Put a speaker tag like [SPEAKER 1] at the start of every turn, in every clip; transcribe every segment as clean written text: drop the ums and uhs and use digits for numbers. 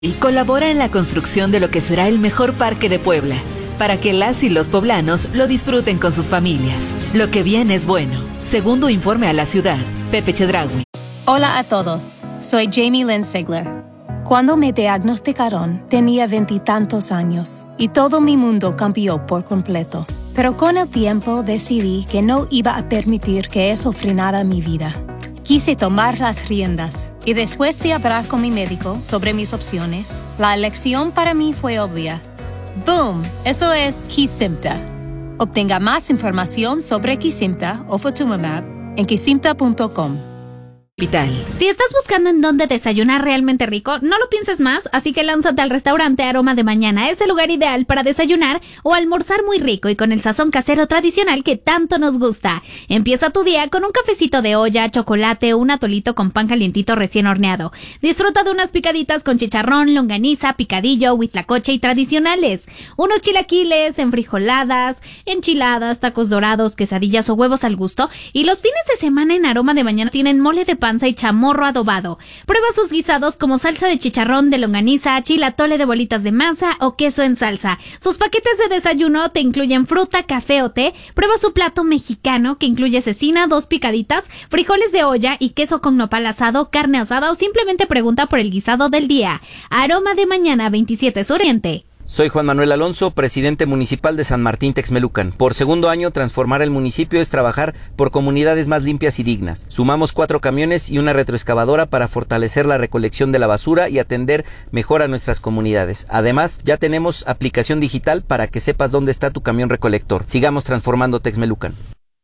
[SPEAKER 1] Y colabora en la construcción de lo que será el mejor parque de Puebla, para que las y los poblanos lo disfruten con sus familias. Lo que viene es bueno. Segundo informe a la ciudad, Pepe Chedraui.
[SPEAKER 2] Hola a todos, soy Jamie Lynn Sigler. Cuando me diagnosticaron, tenía 20 y tantos años y todo mi mundo cambió por completo. Pero con el tiempo decidí que no iba a permitir que eso frenara mi vida. Quise tomar las riendas y después de hablar con mi médico sobre mis opciones, la elección para mí fue obvia. ¡Boom! Eso es Kesimpta. Obtenga más información sobre Kesimpta o Ofatumumab en kesimpta.com.
[SPEAKER 3] Si estás buscando en dónde desayunar realmente rico, no lo pienses más, así que lánzate al restaurante Aroma de Mañana. Es el lugar ideal para desayunar o almorzar muy rico y con el sazón casero tradicional que tanto nos gusta. Empieza tu día con un cafecito de olla, chocolate o un atolito con pan calientito recién horneado. Disfruta de unas picaditas con chicharrón, longaniza, picadillo, huitlacoche y tradicionales. Unos chilaquiles, enfrijoladas, enchiladas, tacos dorados, quesadillas o huevos al gusto. Y los fines de semana en Aroma de Mañana tienen mole de panza y chamorro adobado. Prueba sus guisados como salsa de chicharrón, de longaniza, chilatole de bolitas de masa o queso en salsa. Sus paquetes de desayuno te incluyen fruta, café o té. Prueba su plato mexicano que incluye cecina, 2 picaditas, frijoles de olla y queso con nopal asado, carne asada o simplemente pregunta por el guisado del día. Aroma de Mañana 27 Suroriente.
[SPEAKER 4] Soy Juan Manuel Alonso, presidente municipal de San Martín Texmelucan. Por segundo año, transformar el municipio es trabajar por comunidades más limpias y dignas. Sumamos 4 camiones y una retroexcavadora para fortalecer la recolección de la basura y atender mejor a nuestras comunidades. Además, ya tenemos aplicación digital para que sepas dónde está tu camión recolector. Sigamos transformando Texmelucan.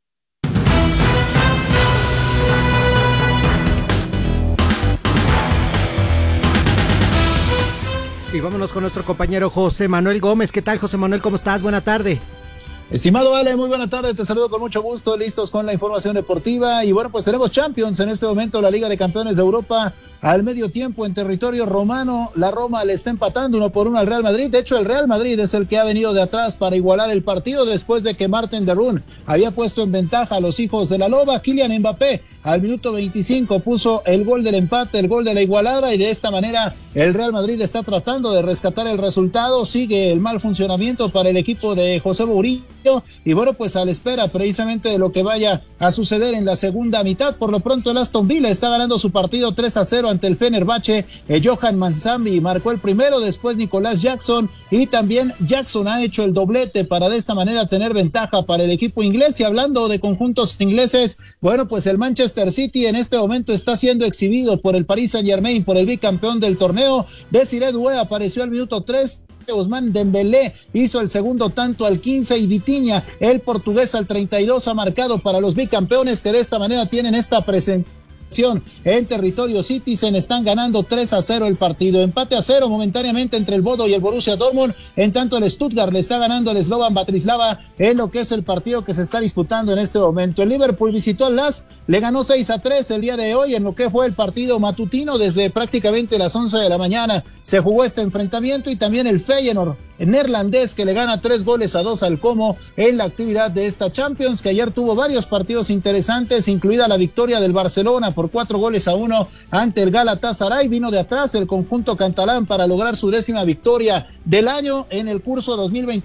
[SPEAKER 5] Y vámonos con nuestro compañero José Manuel Gómez. ¿Qué tal, José Manuel? ¿Cómo estás? Buena tarde.
[SPEAKER 6] Estimado Ale, muy buena tarde, te saludo con mucho gusto, listos con la información deportiva y bueno, pues tenemos Champions en este momento, la Liga de Campeones de Europa al medio tiempo en territorio romano, la Roma le está empatando 1-1 al Real Madrid, de hecho el Real Madrid es el que ha venido de atrás para igualar el partido después de que Martin de Roon había puesto en ventaja a los hijos de la Loba. Kylian Mbappé al minuto 25 puso el gol del empate, el gol de la igualada y de esta manera el Real Madrid está tratando de rescatar el resultado, sigue el mal funcionamiento para el equipo de José Mourinho y bueno, pues a la espera precisamente de lo que vaya a suceder en la segunda mitad. Por lo pronto el Aston Villa está ganando su partido 3-0 ante el Fenerbahce. Johan Manzambi marcó el primero, después Nicolás Jackson y también Jackson ha hecho el doblete para de esta manera tener ventaja para el equipo inglés. Y hablando de conjuntos ingleses, bueno, pues el Manchester City en este momento está siendo exhibido por el Paris Saint-Germain, por el bicampeón del torneo. Desiré Doué apareció al minuto 3. Ousmane Dembélé hizo el segundo tanto al 15 y Vitinha, el portugués, al 32 ha marcado para los bicampeones que de esta manera tienen esta presentación en territorio Citizen. Están ganando 3-0 el partido, empate a 0 momentáneamente entre el Bodo y el Borussia Dortmund, en tanto el Stuttgart le está ganando al Slovan Bratislava en lo que es el partido que se está disputando en este momento. El Liverpool visitó al LASK, le ganó 6-3 el día de hoy en lo que fue el partido matutino. Desde prácticamente las 11 de la mañana se jugó este enfrentamiento y también el Feyenoord neerlandés que le gana 3-2 al Como en la actividad de esta Champions, que ayer tuvo varios partidos interesantes, incluida la victoria del Barcelona por 4-1 ante el Galatasaray. Vino de atrás el conjunto catalán para lograr su 10ª victoria del año en el curso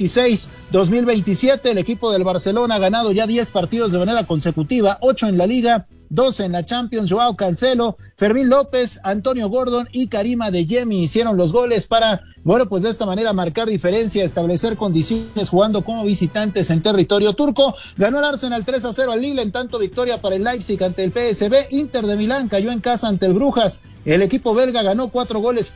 [SPEAKER 6] 2026-2027. El equipo del Barcelona ha ganado ya 10 partidos de manera consecutiva, 8 en la Liga, 12 en la Champions. Joao Cancelo, Fermín López, Antonio Gordon y Karima Adeyemi hicieron los goles para, bueno, pues de esta manera marcar diferencia, establecer condiciones jugando como visitantes en territorio turco. Ganó el Arsenal 3-0 al Lille, en tanto victoria para el Leipzig ante el PSV. Inter de Milán cayó en casa ante el Brujas. El equipo belga ganó 4-3,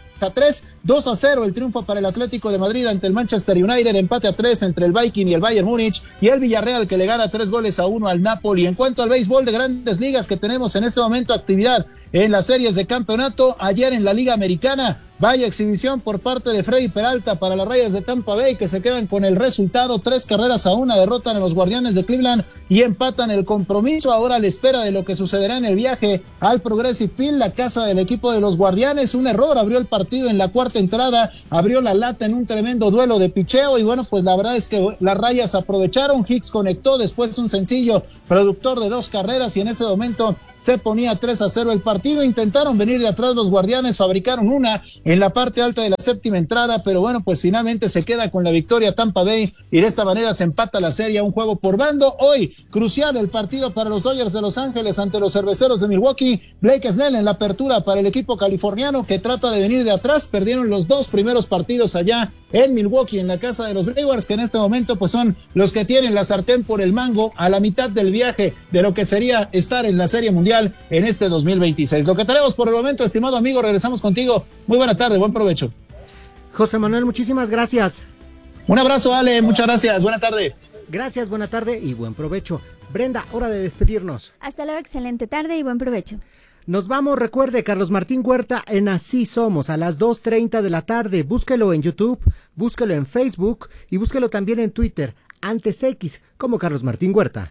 [SPEAKER 6] 2-0 el triunfo para el Atlético de Madrid ante el Manchester United, empate a 3 entre el Viking y el Bayern Múnich, y el Villarreal que le gana 3-1 al Napoli. En cuanto al béisbol de Grandes Ligas, que tenemos en este momento actividad en las series de campeonato, ayer en la Liga Americana, vaya exhibición por parte de Freddy Peralta para las Rayas de Tampa Bay, que se quedan con el resultado 3-1, derrotan a los Guardianes de Cleveland y empatan el compromiso. Ahora a la espera de lo que sucederá en el viaje al Progressive Field, la casa del equipo de los Guardianes. Un error abrió el partido en la cuarta entrada, abrió la lata en un tremendo duelo de picheo y bueno, pues la verdad es que las Rayas aprovecharon. Hicks conectó después un sencillo productor de 2 carreras y en ese momento se ponía 3-0 el partido. Intentaron venir de atrás los Guardianes, fabricaron una en la parte alta de la séptima entrada, pero bueno, pues finalmente se queda con la victoria Tampa Bay y de esta manera se empata la serie a un juego por bando. Hoy, crucial el partido para los Dodgers de Los Ángeles ante los Cerveceros de Milwaukee. Blake Snell en la apertura para el equipo californiano que trata de venir de atrás. Perdieron los 2 primeros partidos allá en Milwaukee, en la casa de los Brewers, que en este momento pues son los que tienen la sartén por el mango a la mitad del viaje de lo que sería estar en la Serie Mundial en este 2026. Lo que tenemos por el momento, estimado amigo, regresamos contigo. Muy buena tarde, buen provecho.
[SPEAKER 5] José Manuel, muchísimas gracias.
[SPEAKER 6] Un abrazo, Ale, muchas gracias, buena tarde.
[SPEAKER 5] Gracias, buena tarde y buen provecho. Brenda, hora de despedirnos.
[SPEAKER 7] Hasta luego, excelente tarde y buen provecho.
[SPEAKER 5] Nos vamos, recuerde, Carlos Martín Huerta en Así Somos a las 2:30 de la tarde. Búsquelo en YouTube, búsquelo en Facebook y búsquelo también en Twitter, antes X, como Carlos Martín Huerta.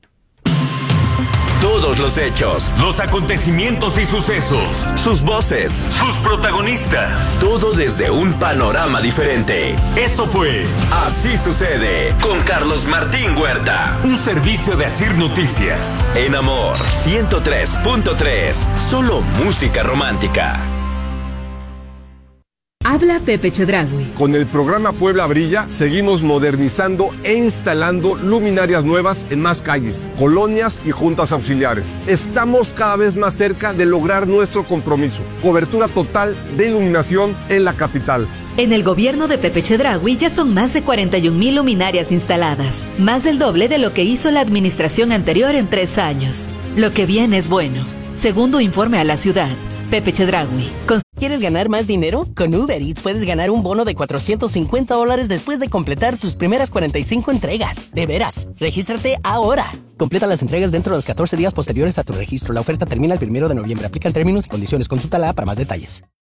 [SPEAKER 8] Todos los hechos,
[SPEAKER 9] los acontecimientos y sucesos,
[SPEAKER 8] sus voces,
[SPEAKER 9] sus protagonistas,
[SPEAKER 8] todo desde un panorama diferente.
[SPEAKER 9] Esto fue
[SPEAKER 8] Así Sucede con Carlos Martín Huerta,
[SPEAKER 9] un servicio de Asir Noticias.
[SPEAKER 8] En Amor 103.3, solo música romántica.
[SPEAKER 1] Habla Pepe Chedraui.
[SPEAKER 10] Con el programa Puebla Brilla seguimos modernizando e instalando luminarias nuevas en más calles, colonias y juntas auxiliares. Estamos cada vez más cerca de lograr nuestro compromiso, cobertura total de iluminación en la capital.
[SPEAKER 1] En el gobierno de Pepe Chedraui ya son más de 41,000 luminarias instaladas, más del doble de lo que hizo la administración anterior en 3 años. Lo que viene es bueno. Segundo informe a la ciudad, Pepe Chedraui.
[SPEAKER 11] ¿Quieres ganar más dinero? Con Uber Eats puedes ganar un bono de $450 después de completar tus primeras 45 entregas. De veras, regístrate ahora. Completa las entregas dentro de los 14 días posteriores a tu registro. La oferta termina el 1 de noviembre. Aplican términos y condiciones. Consúltala para más detalles.